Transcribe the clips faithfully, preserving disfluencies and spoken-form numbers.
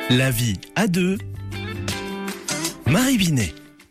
La vie à deux. Marie Binet.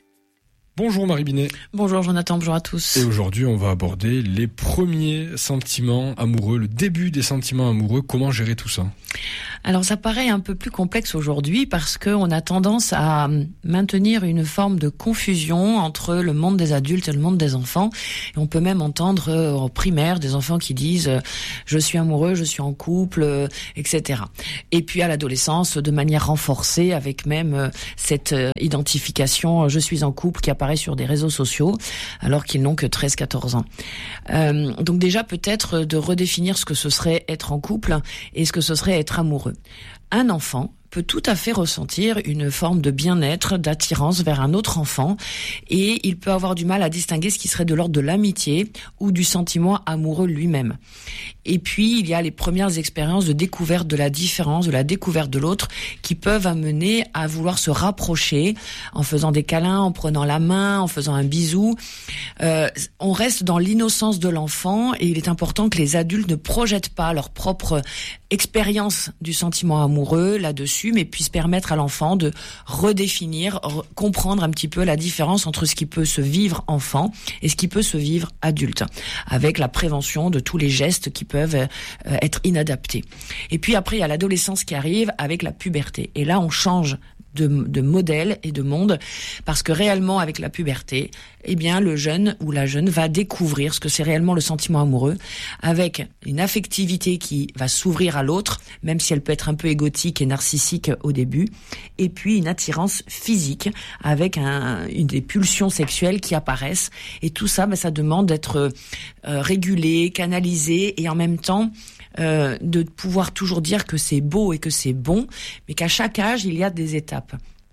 Bonjour Marie Binet. Bonjour Jonathan, bonjour à tous. Et aujourd'hui, on va aborder les premiers sentiments amoureux, le début des sentiments amoureux. Comment gérer tout ça ? Alors ça paraît un peu plus complexe aujourd'hui parce qu'on a tendance à maintenir une forme de confusion entre le monde des adultes et le monde des enfants. Et on peut même entendre en primaire des enfants qui disent « je suis amoureux, je suis en couple », et cetera. Et puis à l'adolescence, de manière renforcée, avec même cette identification « je suis en couple » qui apparaît sur des réseaux sociaux alors qu'ils n'ont que treize à quatorze ans. Euh, donc déjà peut-être de redéfinir ce que ce serait être en couple et ce que ce serait être amoureux. Un enfant peut tout à fait ressentir une forme de bien-être, d'attirance vers un autre enfant, et il peut avoir du mal à distinguer ce qui serait de l'ordre de l'amitié ou du sentiment amoureux lui-même. Et puis, il y a les premières expériences de découverte de la différence, de la découverte de l'autre, qui peuvent amener à vouloir se rapprocher en faisant des câlins, en prenant la main, en faisant un bisou. Euh, on reste dans l'innocence de l'enfant, et il est important que les adultes ne projettent pas leur propre expérience du sentiment amoureux là-dessus, mais puissent permettre à l'enfant de redéfinir, re- comprendre un petit peu la différence entre ce qui peut se vivre enfant et ce qui peut se vivre adulte, avec la prévention de tous les gestes qui peuvent euh, être inadaptés. Et puis après, il y a l'adolescence qui arrive avec la puberté. Et là, on change de, de modèle et de monde, parce que réellement, avec la puberté, eh bien, le jeune ou la jeune va découvrir ce que c'est réellement le sentiment amoureux, avec une affectivité qui va s'ouvrir à l'autre, même si elle peut être un peu égotique et narcissique au début, et puis une attirance physique, avec un, une des pulsions sexuelles qui apparaissent, et tout ça, ben, ça demande d'être euh, régulé, canalisé, et en même temps, Euh, de pouvoir toujours dire que c'est beau et que c'est bon, mais qu'à chaque âge, il y a des étapes.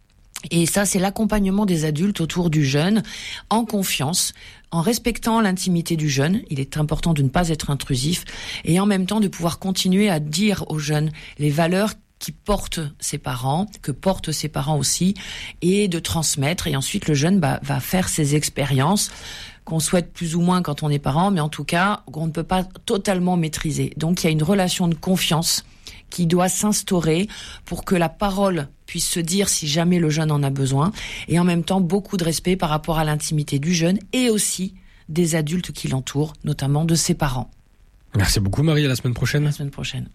Et ça, c'est l'accompagnement des adultes autour du jeune, en confiance, en respectant l'intimité du jeune. Il est important de ne pas être intrusif, et en même temps de pouvoir continuer à dire aux jeunes les valeurs qui portent ses parents, que portent ses parents aussi, et de transmettre. Et ensuite, le jeune bah, va faire ses expériences, qu'on souhaite plus ou moins quand on est parent, mais en tout cas, qu'on ne peut pas totalement maîtriser. Donc, il y a une relation de confiance qui doit s'instaurer pour que la parole puisse se dire si jamais le jeune en a besoin, et en même temps, beaucoup de respect par rapport à l'intimité du jeune et aussi des adultes qui l'entourent, notamment de ses parents. Merci beaucoup Marie, à la semaine prochaine. À la semaine prochaine.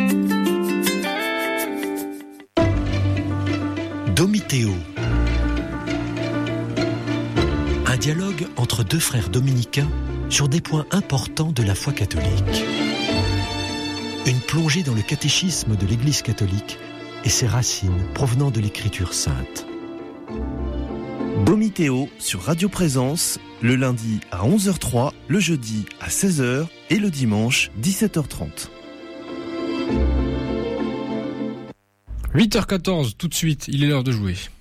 Domitéo. Un dialogue entre deux frères dominicains sur des points importants de la foi catholique. Une plongée dans le catéchisme de l'Église catholique et ses racines provenant de l'Écriture sainte. Domitéo sur Radio Présence, le lundi à onze heures zéro trois, le jeudi à seize heures et le dimanche dix-sept heures trente. huit heures quatorze, tout de suite, il est l'heure de jouer.